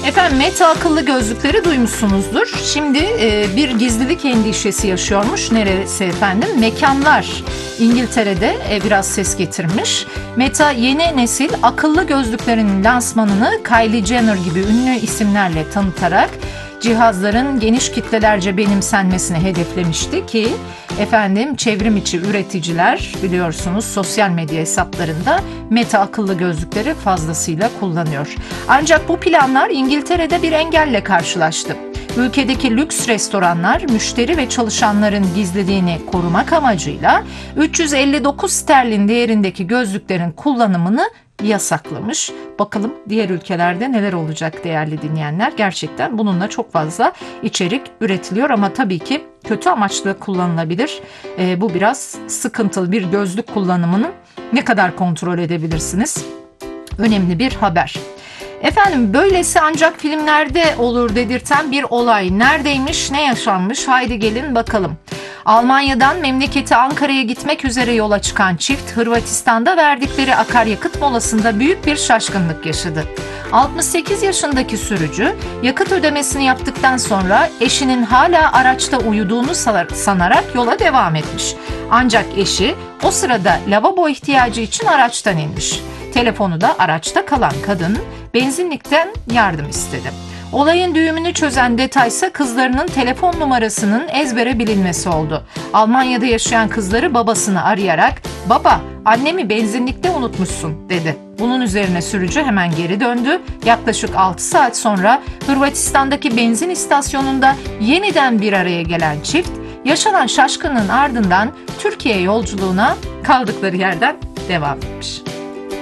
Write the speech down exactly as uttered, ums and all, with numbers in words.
Efendim, Meta akıllı gözlükleri duymuşsunuzdur. Şimdi e, bir gizlilik endişesi yaşıyormuş. Neresi efendim? Mekanlar. İngiltere'de e, biraz ses getirmiş. Meta yeni nesil akıllı gözlüklerin lansmanını Kylie Jenner gibi ünlü isimlerle tanıtarak cihazların geniş kitlelerce benimsenmesini hedeflemişti ki efendim çevrim içi üreticiler biliyorsunuz sosyal medya hesaplarında Meta akıllı gözlükleri fazlasıyla kullanıyor. Ancak bu planlar İngiltere'de bir engelle karşılaştı. Ülkedeki lüks restoranlar müşteri ve çalışanların gizliliğini korumak amacıyla üç yüz elli dokuz sterlin değerindeki gözlüklerin kullanımını yasaklamış. Bakalım diğer ülkelerde neler olacak değerli dinleyenler. Gerçekten bununla çok fazla içerik üretiliyor ama tabii ki kötü amaçlı kullanılabilir. E, bu biraz sıkıntılı. Bir gözlük kullanımını ne kadar kontrol edebilirsiniz? Önemli bir haber. Efendim, böylesi ancak filmlerde olur dedirten bir olay neredeymiş, ne yaşanmış? Haydi gelin bakalım. Almanya'dan memleketi Ankara'ya gitmek üzere yola çıkan çift Hırvatistan'da verdikleri akaryakıt molasında büyük bir şaşkınlık yaşadı. altmış sekiz yaşındaki sürücü yakıt ödemesini yaptıktan sonra eşinin hala araçta uyuduğunu sanarak yola devam etmiş. Ancak eşi o sırada lavabo ihtiyacı için araçtan inmiş. Telefonu da araçta kalan kadın benzinlikten yardım istedi. Olayın düğümünü çözen detaysa kızlarının telefon numarasının ezbere bilinmesi oldu. Almanya'da yaşayan kızları babasını arayarak "Baba, annemi benzinlikte unutmuşsun" dedi. Bunun üzerine sürücü hemen geri döndü. Yaklaşık altı saat sonra Hırvatistan'daki benzin istasyonunda yeniden bir araya gelen çift yaşanan şaşkının ardından Türkiye yolculuğuna kaldıkları yerden devam etmiş.